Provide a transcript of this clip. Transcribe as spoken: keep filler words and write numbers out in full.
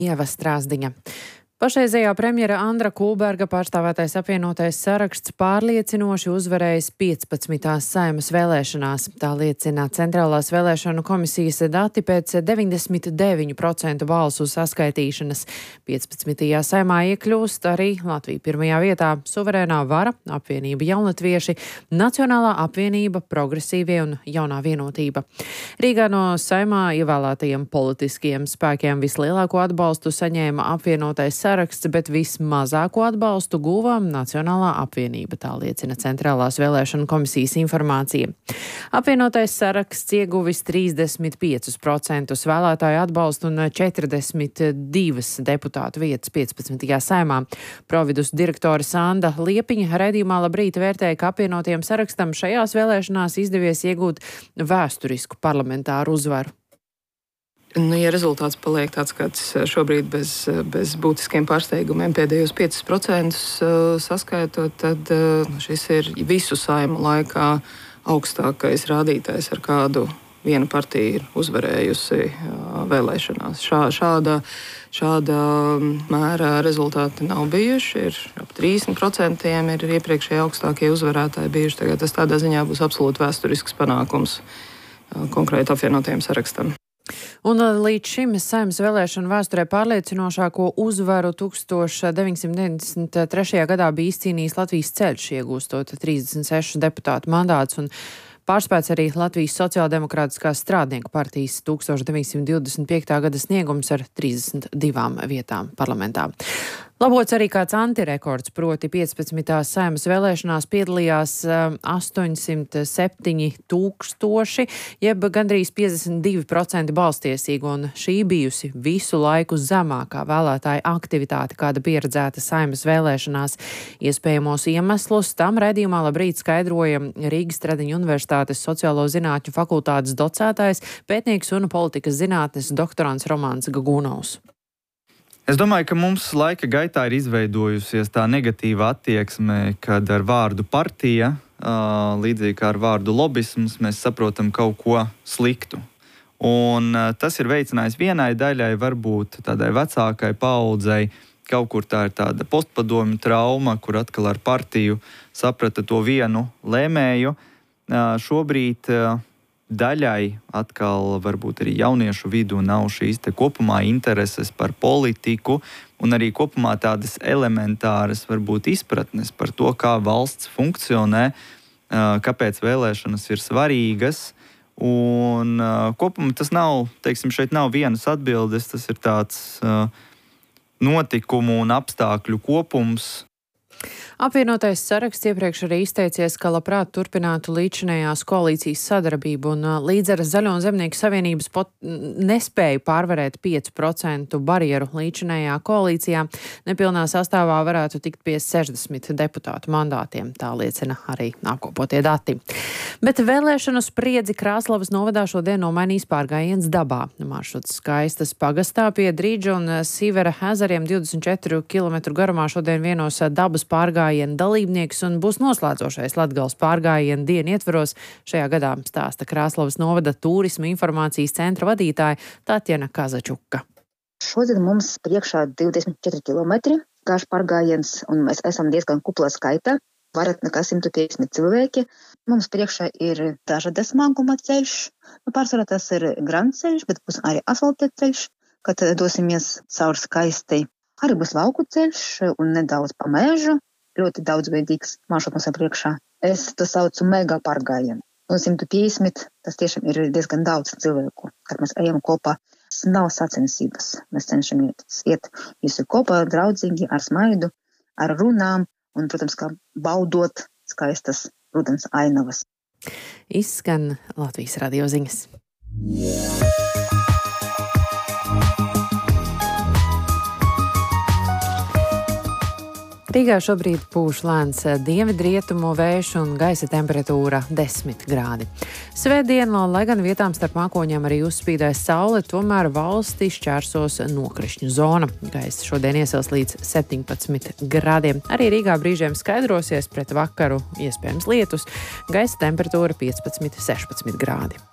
Ieva Strāzdiņa. Pašreizējā premjera Andra Kulberga pārstāvētais apvienotais saraksts pārliecinoši uzvarējis piecpadsmitās Saeimas vēlēšanās. Tā liecina Centrālās vēlēšanu komisijas dati pēc deviņdesmit deviņu procentu balsu saskaitīšanas. piecpadsmitajā Saeimā iekļūst arī Latvija pirmajā vietā - Suverēnā vara, apvienība Jaunatvieši, Nacionālā apvienība, Progresīvie un Jaunā vienotība. Rīgā no Saeimā ievēlētajiem politiskajiem spēkiem vislielāko atbalstu saņēma apvienotais saraksts. Saraksts, bet vismazāko atbalstu guva Nacionālā apvienība, tā liecina Centrālās vēlēšanu komisijas informācija. Apvienotais saraksts ieguvis trīsdesmit piecus procentus vēlētāju atbalstu un četrdesmit divas deputātu vietas piecpadsmitajā Saeimā. Providus direktore Sanda Liepiņa raidījumā Labrīt vērtēja, ka apvienotiem sarakstam šajās vēlēšanās izdevies iegūt vēsturisku parlamentāru uzvaru. Nu, ja rezultāts paliek tāds, kāds šobrīd bez, bez būtiskiem pārsteigumiem pēdējos piecus procentus saskaitot, tad šis ir visu Saimu laikā augstākais rādītājs, ar kādu viena partija ir uzvarējusi vēlēšanās. Šā, šāda, šāda mērā rezultāti nav bijuši. Ir ap trīsdesmit procentiem ir iepriekšēji augstākie uzvarētāji bijuši. Tagad tas tādā ziņā būs absolūti vēsturisks panākums konkrēti apvienotajam sarakstam. Un līdz šim Saeimas vēlēšanu vēsturē pārliecinošāko uzvaru deviņpadsmit deviņdesmit trešajā gadā bija izcīnījis Latvijas ceļš, iegūstot trīsdesmit sešus deputātu mandātus, un pārspēts arī Latvijas Sociāldemokrātiskās strādnieku partijas deviņpadsmit divdesmit piekta gada sniegums ar trīsdesmit divām vietām parlamentā. Labots arī kāds antirekords, proti piecpadsmitās Saeimas vēlēšanās piedalījās astoņsimt septiņi tūkstoši, jeb gandrīz piecdesmit divi procenti balstiesīgu, un šī bijusi visu laiku zemākā vēlētāja aktivitāte, kāda pieredzēta Saeimas vēlēšanās. Iespējamos iemeslus tam raidījumā Labrīt skaidroja Rīgas Stradiņu Universitātes sociālo zinātņu fakultātes docētājs, pētnieks un politikas zinātnes doktorants Romāns Gagunovs. Es domāju, ka mums laika gaitā ir izveidojusies tā negatīva attieksme, kad ar vārdu partija, līdzīgi kā ar vārdu lobisms, mēs saprotam kaut ko sliktu. Un tas ir veicinājis vienai daļai, varbūt tādai vecākai paaudzei, kaut kur tā ir tāda postpadomju trauma, kur atkal ar partiju saprata to vienu lēmēju. Šobrīd daļai atkal varbūt arī jauniešu vidū nav šīs te kopumā intereses par politiku un arī kopumā tādas elementāras varbūt izpratnes par to, kā valsts funkcionē, kāpēc vēlēšanas ir svarīgas. Un kopumā tas nav, teiksim, šeit nav vienas atbildes, tas ir tāds notikumu un apstākļu kopums. Apvienotais saraksts iepriekš arī izteicies, ka labprāt turpinātu līdzinējās koalīcijas sadarbību, un līdz ar Zaļo un Zemnieku savienības pot nespēju pārvarēt piecu procentu barjeru līdzinējā koalīcijā, nepilnā sastāvā varētu tikt pie sešdesmit deputātu mandātiem, tā liecina arī apkopotie dati. Bet vēlēšanu spriedzi Krāslavas novadā šodien nomainīs pārgājiens dabā. Maršruts Skaistas pagastā pie Drīdža un Sīvera ezeriem divdesmit četru kilometru garumā šodien vienos dabas pārgājienu dalībnieks un būs noslēdzošais Latgales pārgājienu dienu ietvaros. Šajā gadā stāsta Krāslavas novada turisma informācijas centra vadītāja Tatjana Kazačuka. Šodien mums priekšā divdesmit četri kilometri garš pārgājiens, un mēs esam diezgan kuplā skaitā. Vairāk nekā simt piecdesmit cilvēki. Mums priekšā ir dažāda smaguma ceļš. Nu, pārsvarā tas ir grand ceļš, bet būs arī asfaltēts ceļš, kad dosimies caur Skaistai. Arī būs lauku ceļš un nedaudz pa mežu. Ļoti daudzveidīgs maršruts mums ir priekšā. Es to saucu mega pārgājienu. No simt piecdesmit tas tiešām ir diezgan daudz cilvēku, kad mēs ejam kopā. Tas nav sacensības. Mēs cenšamies iet visi kopā, draudzīgi, ar smaidu, ar runām un, protams, kā baudot skaistas rudens ainavas. Izskan Latvijas radio ziņas. Rīgā šobrīd pūš lēns dienvidrietumu vējš un gaisa temperatūra desmit grādi. Svētdienā, lai gan vietām starp mākoņiem arī uzspīdēs saule, tomēr valsti šķērsos nokrišņu zona. Gaisa šodien iesils līdz septiņpadsmit grādiem. Arī Rīgā brīžiem skaidrosies, pret vakaru iespējams lietus. Gaisa temperatūra piecpadsmit sešpadsmit grādi.